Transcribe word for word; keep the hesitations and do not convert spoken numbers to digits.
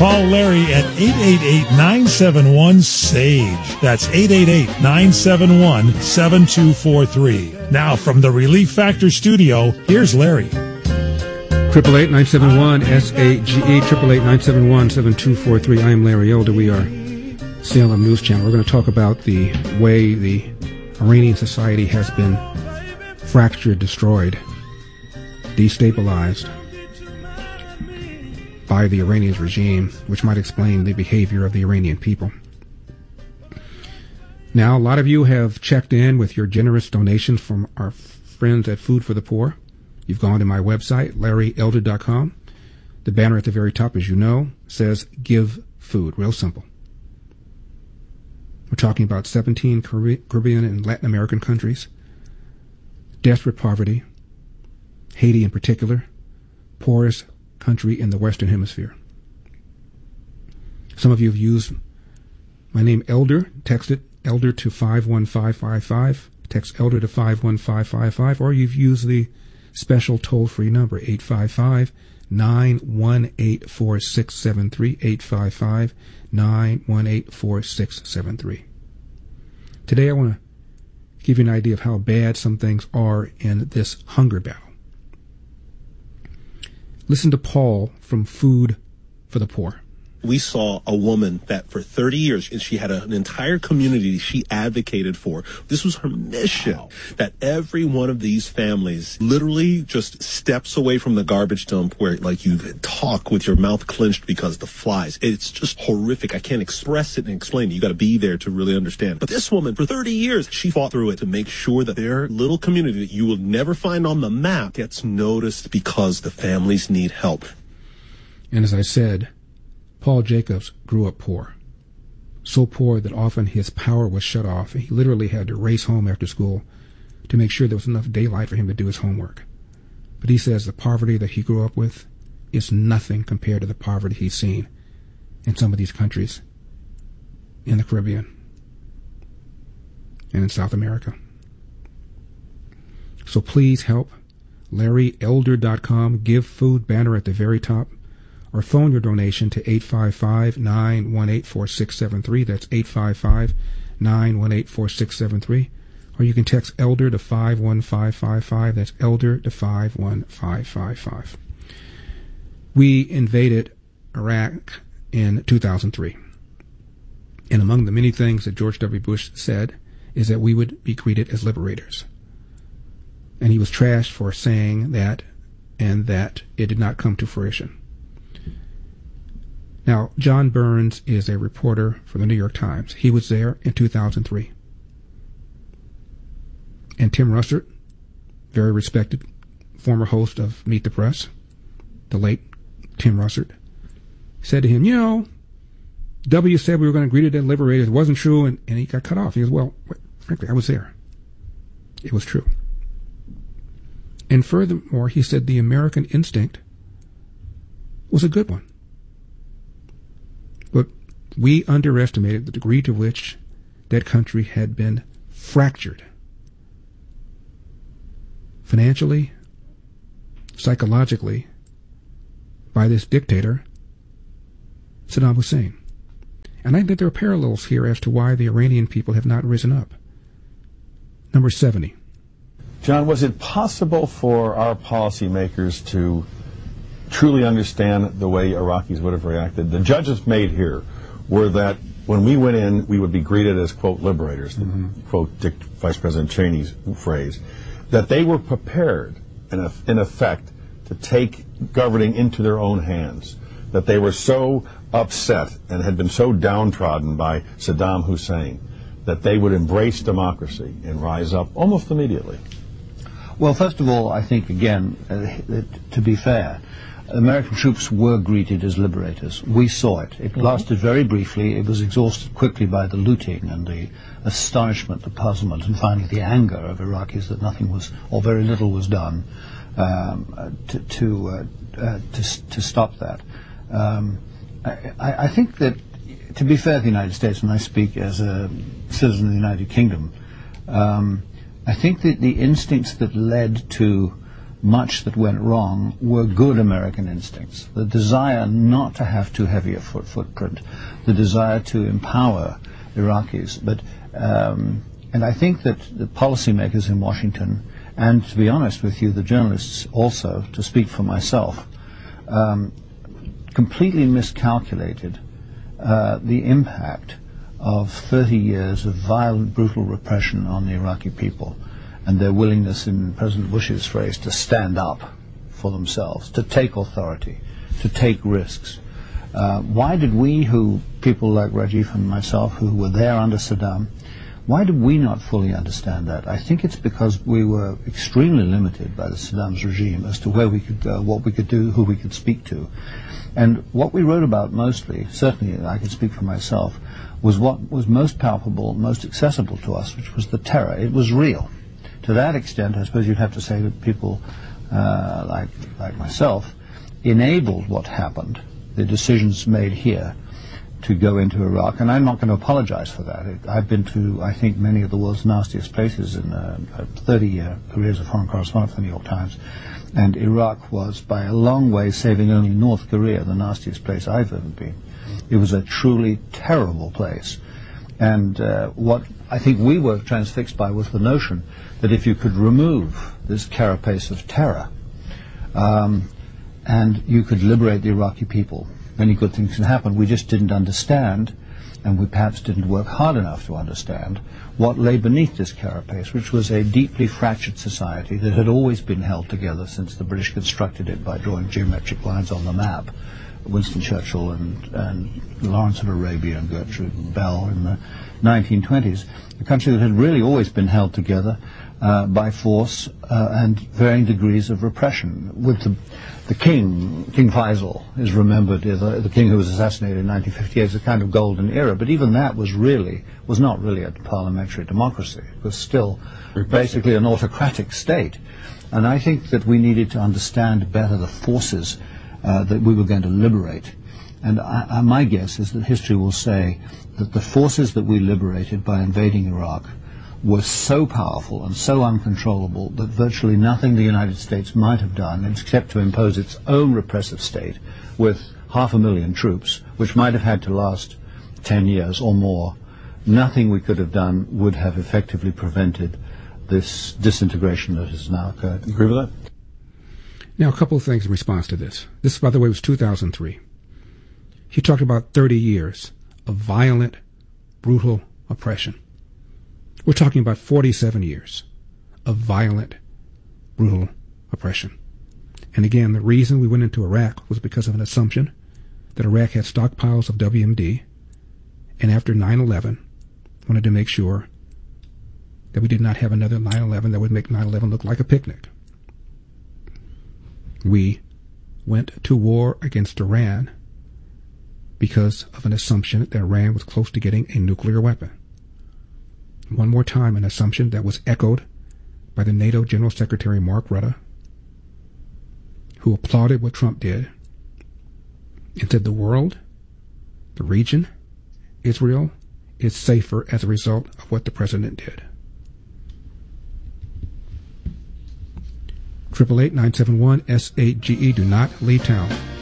Call Larry at eight eight eight, nine seven one, S A G E. That's eight eight eight, nine seven one, seven two four three. Now from the Relief Factor studio, here's Larry. eight eight eight, nine seven one, S A G E, eight eight eight, nine seven one, seven two four three. I am Larry Elder. We are Salem News Channel. We're going to talk about the way the Iranian society has been fractured, destroyed, destabilized by the Iranian regime, which might explain the behavior of the Iranian people. Now, a lot of you have checked in with your generous donations from our friends at Food for the Poor. You've gone to my website, larry elder dot com. The banner at the very top, as you know, says Give Food. Real simple. We're talking about seventeen Caribbean and Latin American countries, desperate poverty, Haiti in particular, poorest country in the Western Hemisphere. Some of you have used my name, Elder. Text it, Elder, to five one five five five. Text Elder to five one five five five, or you've used the special toll-free number, eight five five, nine one eight, four six seven three, eight five five, nine one eight, four six seven three. Today I want to give you an idea of how bad some things are in this hunger battle. Listen to Paul from Food for the Poor. We saw a woman that for thirty years, and she had a, an entire community she advocated for. This was her mission, wow. That every one of these families literally just steps away from the garbage dump where, like, you talk with your mouth clenched because the flies. It's just horrific. I can't express it and explain it. You got to be there to really understand. But this woman, for thirty years, she fought through it to make sure that their little community that you will never find on the map gets noticed because the families need help. And as I said, Paul Jacobs grew up poor, so poor that often his power was shut off. He literally had to race home after school to make sure there was enough daylight for him to do his homework. But he says the poverty that he grew up with is nothing compared to the poverty he's seen in some of these countries in the Caribbean and in South America. So please help. larry elder dot com, Give Food banner at the very top, or phone your donation to eight five five, nine one eight, four six seven three. That's eight five five, nine one eight, four six seven three. Or you can text Elder to five one five five five. That's Elder to five one five five five. We invaded Iraq in two thousand three. And among the many things that George W. Bush said is that we would be greeted as liberators. And he was trashed for saying that, and that it did not come to fruition. Now, John Burns is a reporter for the New York Times. He was there in two thousand three. And Tim Russert, very respected former host of Meet the Press, the late Tim Russert, said to him, you know, W said we were going to greet it as liberators. It wasn't true, and, and he got cut off. He goes, well, frankly, I was there. It was true. And furthermore, he said the American instinct was a good one. But we underestimated the degree to which that country had been fractured. Financially, psychologically, by this dictator, Saddam Hussein. And I think there are parallels here as to why the Iranian people have not risen up. Number seventy. John, was it possible for our policymakers to truly understand the way Iraqis would have reacted? The judges made here were that when we went in, we would be greeted as, quote, liberators, mm-hmm. to quote Dick, Vice President Cheney's phrase, that they were prepared, in, a, in effect, to take governing into their own hands, that they were so upset and had been so downtrodden by Saddam Hussein that they would embrace democracy and rise up almost immediately. Well, first of all, I think, again, uh, to be fair, American troops were greeted as liberators. We saw it. It mm-hmm. lasted very briefly. It was exhausted quickly by the looting and the astonishment, the puzzlement, and finally the anger of Iraqis that nothing was, or very little was done um, to to, uh, uh, to to stop that. Um, I, I think that, to be fair to the United States, and I speak as a citizen of the United Kingdom, um, I think that the instincts that led to much that went wrong were good American instincts. The desire not to have too heavy a foot footprint, the desire to empower Iraqis. But um, and I think that the policymakers in Washington, and to be honest with you, the journalists also, to speak for myself, um, completely miscalculated uh, the impact of thirty years of violent, brutal repression on the Iraqi people, and their willingness, in President Bush's phrase, to stand up for themselves, to take authority, to take risks. Uh, why did we, who, people like Rajiv and myself, who were there under Saddam, why did we not fully understand that? I think it's because we were extremely limited by the Saddam's regime as to where we could go, what we could do, who we could speak to. And what we wrote about mostly, certainly I can speak for myself, was what was most palpable, most accessible to us, which was the terror. It was real. To that extent, I suppose you'd have to say that people uh, like like myself enabled what happened, the decisions made here to go into Iraq, and I'm not going to apologize for that. It, I've been to, I think, many of the world's nastiest places in uh, thirty-year careers of foreign correspondent for the New York Times, and Iraq was, by a long way, saving only North Korea, the nastiest place I've ever been. It was a truly terrible place. And uh, what I think we were transfixed by was the notion that if you could remove this carapace of terror, um, and you could liberate the Iraqi people, many good things can happen. We just didn't understand, and we perhaps didn't work hard enough to understand, what lay beneath this carapace, which was a deeply fractured society that had always been held together since the British constructed it by drawing geometric lines on the map. Winston Churchill and, and Lawrence of Arabia and Gertrude Bell in the nineteen twenties, a country that had really always been held together uh, by force uh, and varying degrees of repression. With the, the king, King Faisal, is remembered as the, the king who was assassinated in nineteen fifty-eight as a kind of golden era, but even that was really, was not really a parliamentary democracy. It was still basically an autocratic state. And I think that we needed to understand better the forces Uh, that we were going to liberate. And I, I, my guess is that history will say that the forces that we liberated by invading Iraq were so powerful and so uncontrollable that virtually nothing the United States might have done, except to impose its own repressive state with half a million troops, which might have had to last ten years or more, nothing we could have done would have effectively prevented this disintegration that has now occurred. You agree with that? Now, a couple of things in response to this. This, by the way, was two thousand three. He talked about thirty years of violent, brutal oppression. We're talking about forty-seven years of violent, brutal oppression. And again, the reason we went into Iraq was because of an assumption that Iraq had stockpiles of W M D, and after nine eleven, wanted to make sure that we did not have another nine eleven that would make nine eleven look like a picnic. We went to war against Iran because of an assumption that Iran was close to getting a nuclear weapon. One more time, an assumption that was echoed by the NATO General Secretary Mark Rutte, who applauded what Trump did and said the world, the region, Israel, is safer as a result of what the president did. Triple eight nine seven one S eight G E. Do not leave town.